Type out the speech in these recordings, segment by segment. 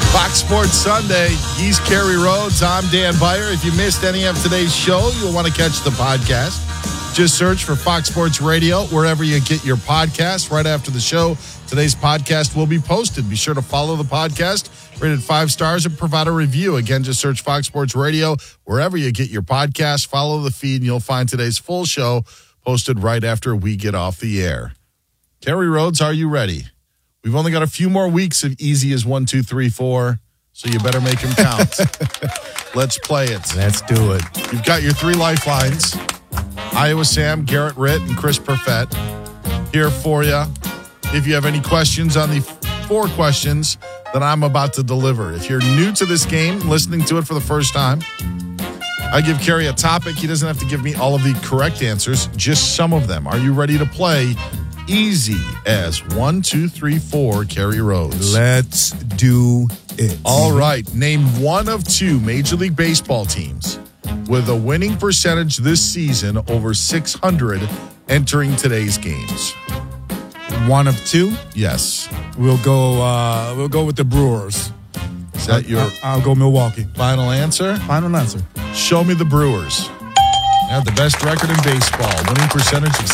Fox Sports Sunday. He's Kerry Rhodes. I'm Dan Beyer. If you missed any of today's show, you'll want to catch the podcast. Just search for Fox Sports Radio wherever you get your podcast. Right after the show, today's podcast will be posted. Be sure to follow the podcast, rated 5 stars, and provide a review. Again, just search Fox Sports Radio wherever you get your podcast. Follow the feed, and you'll find today's full show posted right after we get off the air. Kerry Rhodes, are you ready? We've only got a few more weeks of easy as 1, 2, 3, 4, so you better make them count. Let's play it. Let's do it. You've got your 3 lifelines. Iowa Sam, Garrett Ritt, and Chris Perfett here for you. If you have any questions on the 4 questions that I'm about to deliver. If you're new to this game, listening to it for the first time, I give Kerry a topic. He doesn't have to give me all of the correct answers, just some of them. Are you ready to play easy as 1, 2, 3, 4, Kerry Rhodes? Let's do it. All right. Name one of 2 Major League Baseball teams with a winning percentage this season over 600 entering today's games. One of 2. Yes. We'll go with the Brewers. Is that your I'll go Milwaukee. final answer? Final answer. Show me the Brewers. They have the best record in baseball. Winning percentage of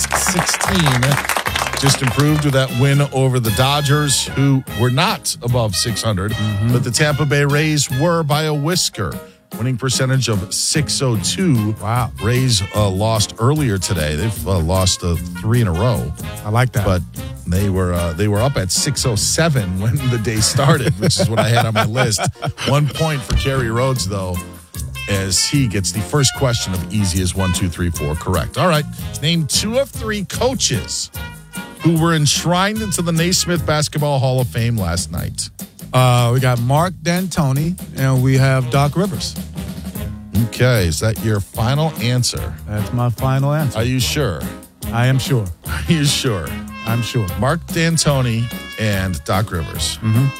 .616. Just improved with that win over the Dodgers, who were not above 600. But the Tampa Bay Rays were by a whisker. Winning percentage of .602. Wow. Rays lost earlier today. They've lost 3 in a row. I like that. But they were up at .607 when the day started, which is what I had on my list. 1 point for Kerry Rhodes, though, as he gets the first question of easy as 1, 2, 3, 4 correct. All right. Name 2 of 3 coaches who were enshrined into the Naismith Basketball Hall of Fame last night. We got Mark D'Antoni, and we have Doc Rivers. Okay. Is that your final answer? That's my final answer. Are you sure? I am sure. Are you sure? I'm sure. Mark D'Antoni and Doc Rivers.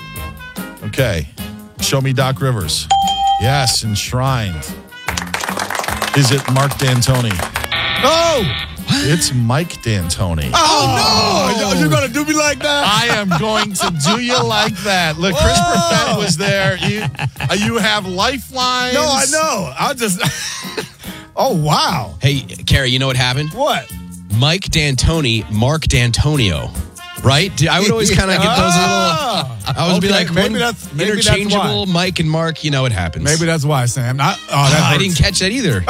Okay. Show me Doc Rivers. Yes, enshrined. Is it Mark D'Antoni? Oh! It's Mike D'Antoni. Oh, no! You're going to do me like that? I am going to do you like that. Look, Chris Perfett was there. You have lifelines. No, I know. I just... Oh, wow. Hey, Kerry, you know what happened? What? Mike D'Antoni, Mark D'Antonio. Right? I would always kind of get those little... I would be like, maybe one that's interchangeable why. Mike and Mark, you know it happens. Maybe that's why, Sam. That I didn't catch that either.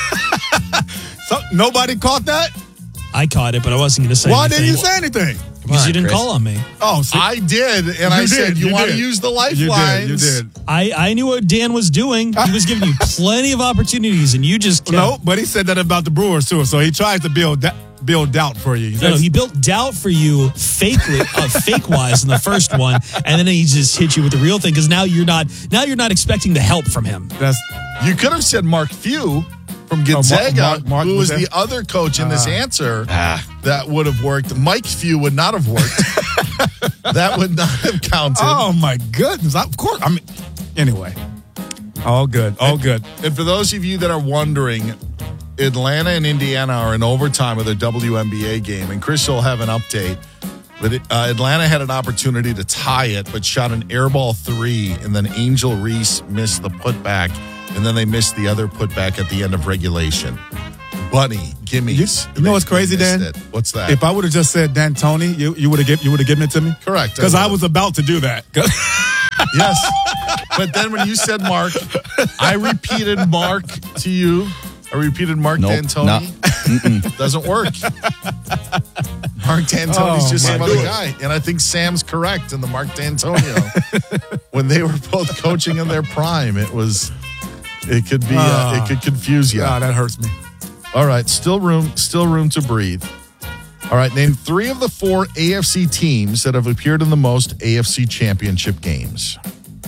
So, nobody caught that? I caught it, but I wasn't going to say Why anything. didn't you say anything? Because you didn't Chris. call on me. Oh, see, I did, and I said, you want to use the lifelines? You did. I knew what Dan was doing. He was giving you plenty of opportunities, and you just kept... No, but he said that about the Brewers, too. So he tries to build doubt for you. No, he built doubt for you fake-wise in the first one, and then he just hit you with the real thing because now you're not expecting the help from him. You could have said Mark Few from Gonzaga, Mark who was there? the other coach in this answer. That would have worked. Mike Few would not have worked. That would not have counted. Oh, my goodness. Of course. I mean, anyway. All good. All good. And for those of you that are wondering, Atlanta and Indiana are in overtime with their WNBA game, and Chris will have an update. But Atlanta had an opportunity to tie it, but shot an airball 3, and then Angel Reese missed the putback, and then they missed the other putback at the end of regulation. Bunny, gimmies. You know what's crazy, Dan? What's that? If I would have just said D'Antoni, you would have given it to me? Correct. Because I was about to do that. Yes. But then when you said Mark, I repeated Mark to you. I repeated Mark D'Antoni. Doesn't work. Mark D'Antoni's just some other guy. And I think Sam's correct in the Mark D'Antonio. When they were both coaching in their prime, it could confuse you. that hurts me. All right, still room to breathe. All right, name 3 of the 4 AFC teams that have appeared in the most AFC championship games.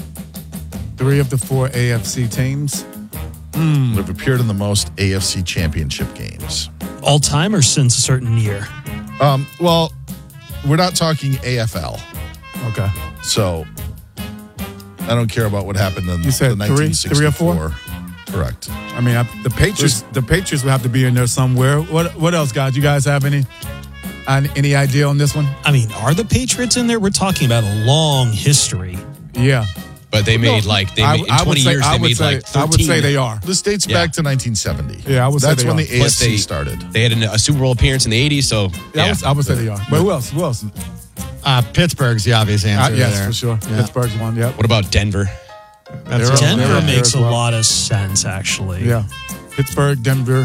3 of the 4 AFC teams. That have appeared in the most AFC championship games. All time or since a certain year? Well, we're not talking AFL. Okay. So I don't care about what happened in You said the 3 or 4? Correct. I mean, the Patriots will have to be in there somewhere. What else, guys? You guys have any idea on this one? I mean, are the Patriots in there? We're talking about a long history. Yeah. But they made like in 20 years they made like 13. I would say they are. This dates back to 1970. Yeah, I would say that's they when are. the Plus AFC started. They had a Super Bowl appearance in the 80s, so Yeah, I would say they are. But who else? Who else? Pittsburgh's the obvious answer. Yes, there. for sure. Yeah. Pittsburgh's one. Yep. What about Denver? That's They're Denver up there makes as a well. lot of sense, actually. Yeah. Pittsburgh, Denver.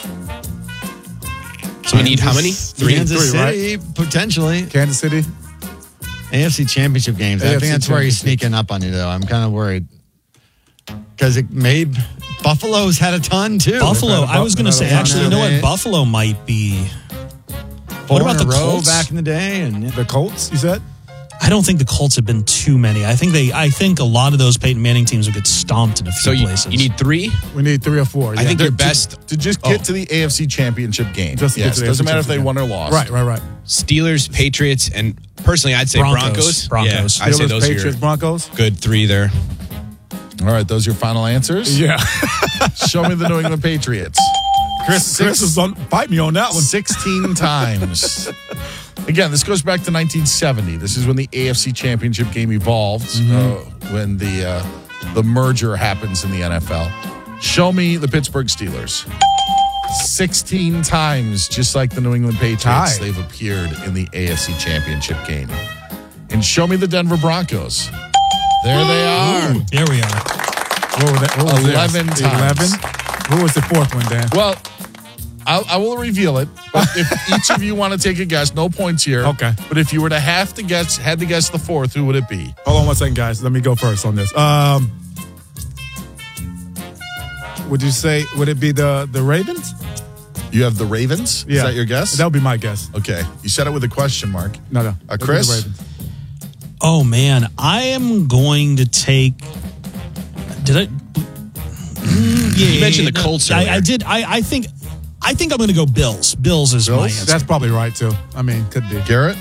So we need how many? Three. Kansas Three, right? City, potentially. Kansas City. AFC Championship games. I AFC think that's where he's Championship. sneaking up on you, though. I'm kind of worried. Because it made Buffalo's had a ton, too. Buffalo, I was going to say, Another actually, you know what? one. Buffalo might be. Four What about in a the row Colts? back in the day? And The Colts, you said? I don't think the Colts have been too many. I think a lot of those Peyton Manning teams will get stomped in a few So you places. need 3? We need 3 or 4. I yeah. think your best To just get to the AFC Championship game. Just to get Yes, to the doesn't AFC matter if they Championship won or game. lost. Right. Steelers, Patriots, and personally I'd say Broncos. Broncos. Yeah, I'd say Steelers, those are Patriots, your Broncos. good 3 there. All right, those are your final answers? Yeah. Show me the New England Patriots. Chris is fight me on that one. 16 times. Again, this goes back to 1970. This is when the AFC Championship game evolved, when the merger happens in the NFL. Show me the Pittsburgh Steelers. 16 times, just like the New England Patriots, Tied. they've appeared in the AFC Championship game. And show me the Denver Broncos. There they are. There we are. What was 11 theirs? times. 11? Who was the fourth one, Dan? Well, I will reveal it. But if each of you want to take a guess, no points here. Okay. But if you were to had to guess the fourth, who would it be? Hold on 1 second, guys. Let me go first on this. Would it be the Ravens? You have the Ravens? Yeah. Is that your guess? That would be my guess. Okay. You said it with a question mark. No. Chris? The Ravens. Oh, man. I am going to take. Did I? You mentioned the Colts earlier. I did. I think I'm going to go Bills. Bills is my Bills? answer. That's probably right, too. I mean, could be. Garrett?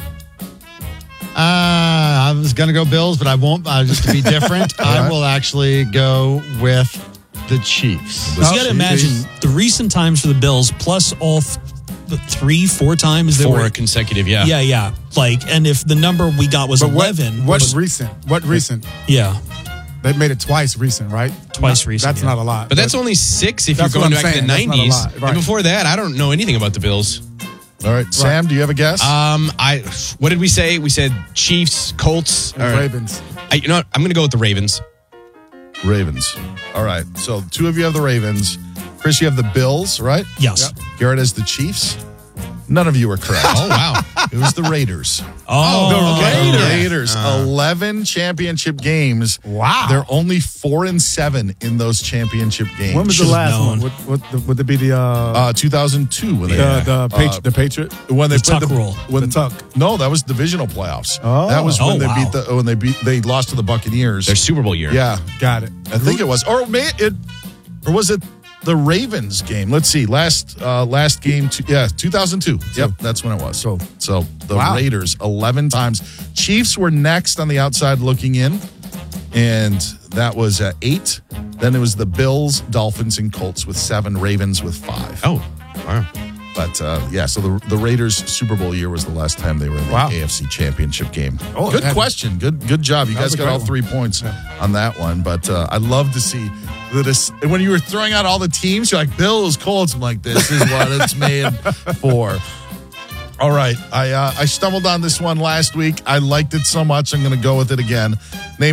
I was going to go Bills, but I won't. Just to be different, I will actually go with the Chiefs. You got to imagine the recent times for the Bills, plus all the 3-4 times they 4 were. consecutive, yeah. Yeah. Like, and if the number we got was But 11. What's recent? What recent? Yeah. They made it twice recent, right? Twice recent, That's yeah. not a lot. But that's only 6 if you're That's what going I'm back saying. to the That's not a 90s. lot, right. And before that, I don't know anything about the Bills. All right. Sam, do you have a guess? What did we say? We said Chiefs, Colts, or Ravens. You know what? I'm going to go with the Ravens. Ravens. All right. So 2 of you have the Ravens. Chris, you have the Bills, right? Yes. Garrett has the Chiefs. None of you were correct. Oh, wow. It was the Raiders. Oh, The Raiders. 11 championship games. Wow. They're only 4-7 in those championship games. When was the Should've last known. one? Would it be the 2002 when they the Patriot? when they The played Tuck rule. when The Tuck. No, that was divisional playoffs. Oh. That was when Oh, they wow. beat they lost to the Buccaneers. Their Super Bowl year. Yeah, Got it. I think it was, or was it the Ravens game? Let's see, last game, 2002. Yep, that's when it was. So the Wow. Raiders 11 times. Chiefs were next on the outside looking in, and that was 8. Then it was the Bills, Dolphins, and Colts with 7. Ravens with 5. Oh, wow. But so the Raiders Super Bowl year was the last time they were in the Wow. AFC Championship game. Oh, good that- question. Good job. You That guys was a got great all one. 3 points on that one. But I love to see that when you were throwing out all the teams, you're like Bills, Colts. I'm like, this is what it's made for. All right. I stumbled on this one last week. I liked it so much. I'm going to go with it again. Name